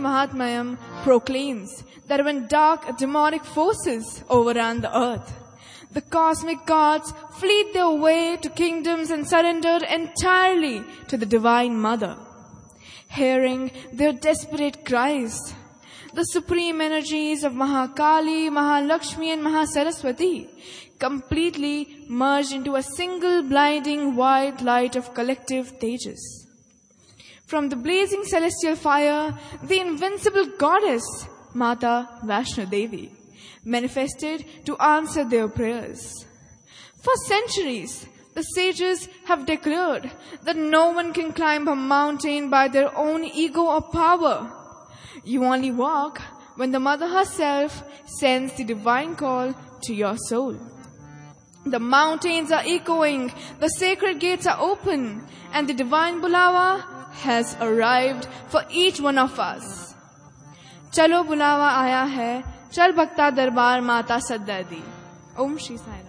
Mahatmayam proclaims that when dark demonic forces overran the earth, the cosmic gods fled their way to kingdoms and surrendered entirely to the Divine Mother. Hearing their desperate cries, the supreme energies of Mahakali, Mahalakshmi and Mahasaraswati completely merged into a single blinding white light of collective Tejas. From the blazing celestial fire, the invincible goddess, Mata Vaishno Devi, manifested to answer their prayers. For centuries, the sages have declared that no one can climb a mountain by their own ego or power. You only walk when the Mother herself sends the divine call to your soul. The mountains are echoing, the sacred gates are open, and the divine Bulawa has arrived for each one of us. Chalo Bulawa aaya hai, chal bhakta darbar mata saddar di. Om Shri Sai Ram.